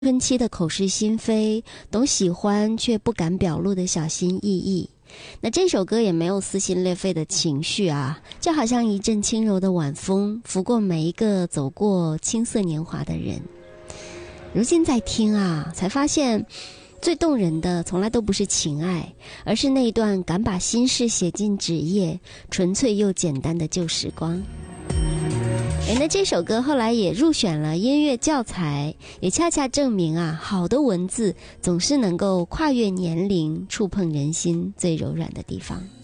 春期的口是心非，懂喜欢却不敢表露的小心翼翼。那这首歌也没有撕心裂肺的情绪啊，就好像一阵轻柔的晚风，拂过每一个走过青涩年华的人。如今再听啊，才发现最动人的从来都不是情爱，而是那段敢把心事写进纸页，纯粹又简单的旧时光。那这首歌后来也入选了音乐教材，也恰恰证明啊，好的文字总是能够跨越年龄，触碰人心最柔软的地方。